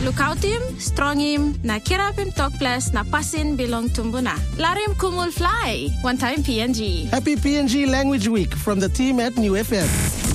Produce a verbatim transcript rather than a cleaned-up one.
Lookout him, strong him, na kirap him talk plus na pasin belong tumbuna. Larim kumul fly. One time P N G. Happy P N G Language Week from the team at New F M.